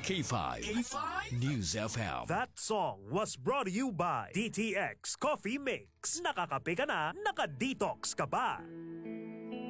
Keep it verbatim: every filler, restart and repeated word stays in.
K five. K five News F M. That song was brought to you by D T X Coffee Mix. Nakakape ka na, naka-detox ka ba?